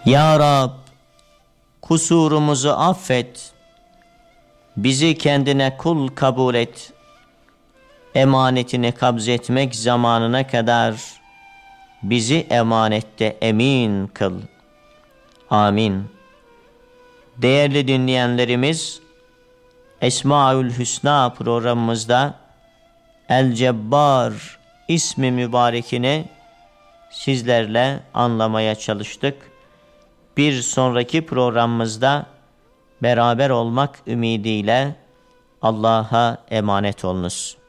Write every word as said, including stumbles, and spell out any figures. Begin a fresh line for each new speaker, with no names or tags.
Ya Rab, kusurumuzu affet, bizi kendine kul kabul et, emanetini kabzetmek zamanına kadar bizi emanette emin kıl. Amin. Değerli dinleyenlerimiz, Esmaül Hüsna programımızda El Cebbar ismi mübarekini sizlerle anlamaya çalıştık. Bir sonraki programımızda beraber olmak ümidiyle Allah'a emanet olunuz.